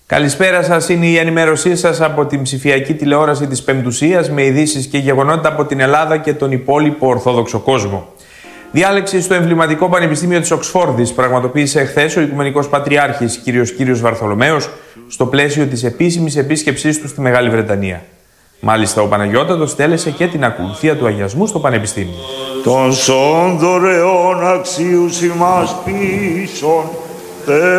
Καλησπέρα σας, είναι η ενημέρωσή σας από την ψηφιακή τηλεόραση της Πεμπτουσίας με ειδήσεις και γεγονότα από την Ελλάδα και τον υπόλοιπο Ορθόδοξο κόσμο. Διάλεξη στο εμβληματικό Πανεπιστήμιο της Οξφόρδης πραγματοποίησε εχθές ο Οικουμενικός Πατριάρχης Κύριος Βαρθολομαίος στο πλαίσιο της επίσημης επίσκεψής του στη Μεγάλη Βρετανία. Μάλιστα, ο Παναγιώτατος τέλεσε και την ακολουθία του αγιασμού στο Πανεπιστήμιο. Των σών δωρεών αξίους ημάς πίσων,